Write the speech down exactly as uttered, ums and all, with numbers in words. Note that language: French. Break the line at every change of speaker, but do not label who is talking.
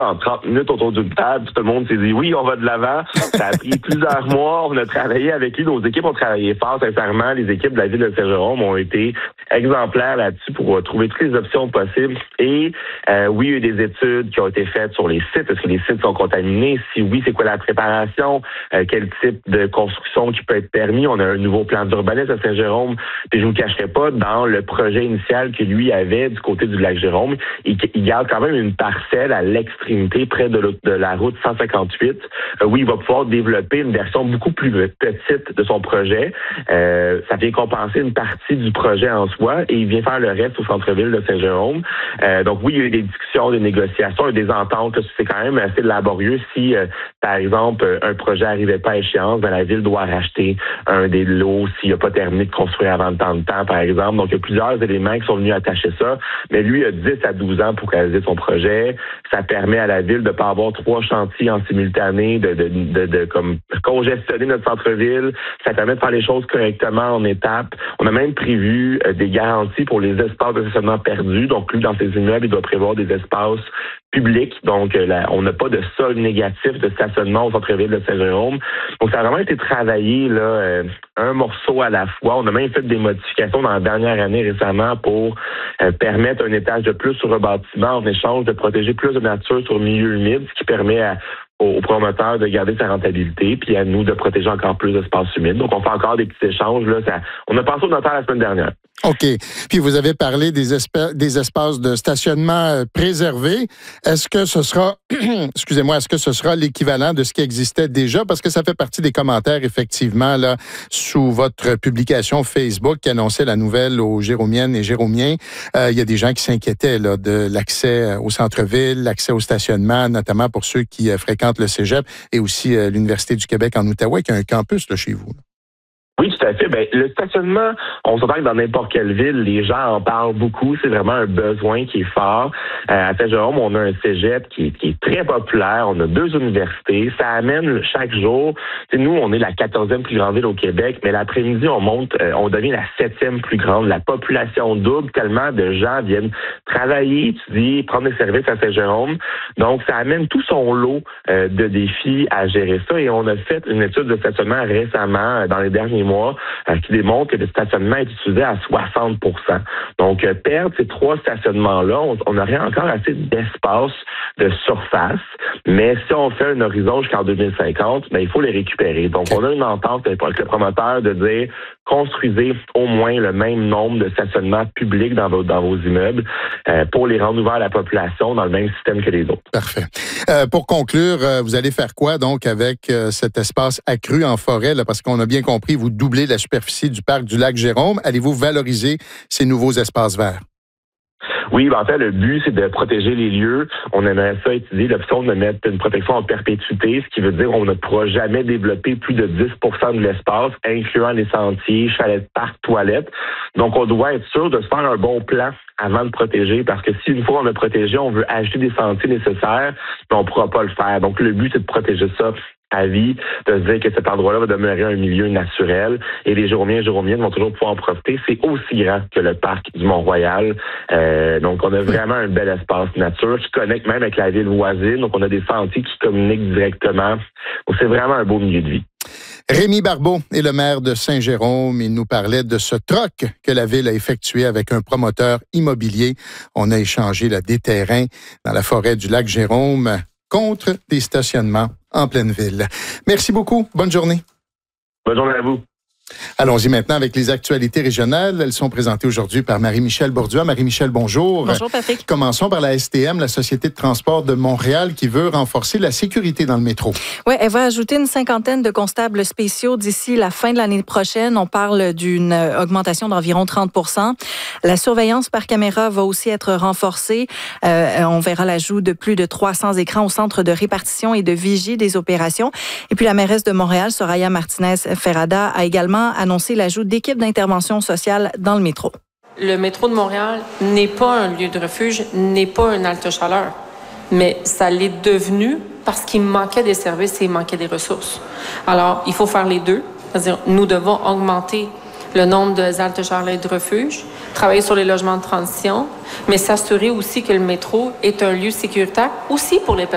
en trente minutes autour d'une table. Tout le monde s'est dit oui, on va de l'avant. Ça a pris plusieurs mois. On a travaillé avec lui. Nos équipes ont travaillé fort, sincèrement. Les équipes de la ville de Saint-Jérôme ont été exemplaires là-dessus pour euh, trouver toutes les options possibles. Et euh, oui, il y a eu des études qui ont été faites sur les sites. Est-ce que les sites sont contaminés? Si oui, c'est quoi la préparation? Euh, quel type de construction qui peut être permis? On a un nouveau plan d'urbanisme à Saint-Jérôme. Et je vous cacherai pas, dans le projet initial que lui avait du côté du lac Jérôme, il, il garde quand même une parcelle à l'extrémité, près de, de la route cent cinquante-huit, euh, où il va pouvoir développer une version beaucoup plus petite de son projet. Euh, ça vient compenser une partie du projet en soi et il vient faire le reste au centre-ville de Saint-Jérôme. Euh, donc oui, il y a eu des discussions, des négociations, des ententes. C'est quand même assez laborieux si, euh, par exemple, un projet n'arrivait pas à échéance, ben, la ville doit racheter un des lots s'il n'a pas terminé de construire avant tant de temps, par exemple. Donc, il y a plusieurs éléments qui sont venus attacher ça. Mais lui a dix à douze ans pour réaliser son projet. Ça permet à la ville de ne pas avoir trois chantiers en simultané, de, de, de, de, de comme congestionner notre centre-ville. Ça permet de faire les choses correctement en étapes. On a même prévu euh, des garanties pour les espaces de stationnement perdus. Donc, lui, dans ses immeubles, il doit prévoir des espaces publics. Donc, euh, là, on n'a pas de sol négatif de stationnement au centre-ville de Saint-Jérôme. Donc, ça a vraiment été travaillé là, euh, un morceau à la fois. On a même fait des modifications dans la dernière année récemment pour euh, permettre un étage de plus sur le bâtiment en échange de protéger plus de nature sur le milieu humide, ce qui permet à au promoteur de garder sa rentabilité, puis à nous de protéger encore plus d'espaces humides. Donc, on fait encore des petits échanges. Là, ça, on a passé au notaire la semaine dernière.
OK. Puis vous avez parlé des, espa- des espaces de stationnement euh, préservés. Est-ce que ce sera, excusez-moi, est-ce que ce sera l'équivalent de ce qui existait déjà? Parce que ça fait partie des commentaires, effectivement, là, sous votre publication Facebook qui annonçait la nouvelle aux Jéromiennes et Jéromiens. Euh, il y a des gens qui s'inquiétaient là, de l'accès au centre-ville, l'accès au stationnement, notamment pour ceux qui euh, fréquentent le cégep et aussi euh, l'Université du Québec en Outaouais, qui a un campus là, chez vous.
Oui, tout à fait. Ben, le stationnement, on s'entend que dans n'importe quelle ville, les gens en parlent beaucoup. C'est vraiment un besoin qui est fort. Euh, à Saint-Jérôme, on a un cégep qui est, qui est très populaire. On a deux universités. Ça amène chaque jour. T'sais, nous, on est la quatorzième plus grande ville au Québec, mais l'après-midi, on monte, euh, on devient la septième plus grande. La population double, tellement de gens viennent travailler, étudier, prendre des services à Saint-Jérôme. Donc, ça amène tout son lot euh, de défis à gérer ça. Et on a fait une étude de stationnement récemment, euh, dans les derniers mois, euh, qui démontre que le stationnement est utilisé à soixante pour cent. Donc, euh, perdre ces trois stationnements-là, on, on aurait encore assez d'espace, de surface, mais si on fait un horizon jusqu'en deux mille cinquante, ben, il faut les récupérer. Donc, on a une entente avec le promoteur de dire construisez au moins le même nombre de stationnements publics dans vos, dans vos immeubles euh, pour les rendre ouverts à la population dans le même système que les autres.
Parfait. Euh, pour conclure, euh, vous allez faire quoi donc avec euh, cet espace accru en forêt, là, parce qu'on a bien compris, vous doublez la superficie du parc du lac Jérôme. Allez-vous valoriser ces nouveaux espaces verts?
Oui, ben en fait, le but, c'est de protéger les lieux. On aimerait ça étudier l'option de mettre une protection en perpétuité, ce qui veut dire qu'on ne pourra jamais développer plus de dix pour cent de l'espace, incluant les sentiers, chalets de parc, toilettes. Donc, on doit être sûr de se faire un bon plan avant de protéger, parce que si une fois on a protégé, on veut ajouter des sentiers nécessaires, mais on ne pourra pas le faire. Donc, le but, c'est de protéger ça à vie, de se dire que cet endroit-là va demeurer un milieu naturel et les Jéromiens et Jéromiennes vont toujours pouvoir en profiter. C'est aussi grand que le parc du Mont-Royal. Euh, donc, on a vraiment un bel espace nature qui connecte même avec la ville voisine. Donc, on a des sentiers qui communiquent directement. Donc, c'est vraiment un beau milieu de vie.
Rémi Barbeau est le maire de Saint-Jérôme. Il nous parlait de ce troc que la ville a effectué avec un promoteur immobilier. On a échangé là, des terrains dans la forêt du lac Jérôme contre des stationnements en pleine ville. Merci beaucoup. Bonne journée.
Bonne journée à vous.
Allons-y maintenant avec les actualités régionales. Elles sont présentées aujourd'hui par Marie-Michel Bourduas. Marie-Michel, bonjour.
Bonjour, Patrick.
Commençons par la S T M, la Société de transport de Montréal, qui veut renforcer la sécurité dans le métro.
Oui, elle va ajouter une cinquantaine de constables spéciaux d'ici la fin de l'année prochaine. On parle d'une augmentation d'environ trente pour cent. La surveillance par caméra va aussi être renforcée. Euh, on verra l'ajout de plus de trois cents écrans au centre de répartition et de vigie des opérations. Et puis, la mairesse de Montréal, Soraya Martinez-Ferrada, a également annoncé l'ajout d'équipes d'intervention sociale dans le métro.
Le métro de Montréal n'est pas un lieu de refuge, n'est pas un halte chaleur, mais ça l'est devenu parce qu'il manquait des services et il manquait des ressources. Alors, il faut faire les deux, c'est-à-dire nous devons augmenter le nombre de haltes chaleur et de refuges, travailler sur les logements de transition, mais s'assurer aussi que le métro est un lieu sécuritaire aussi pour les personnes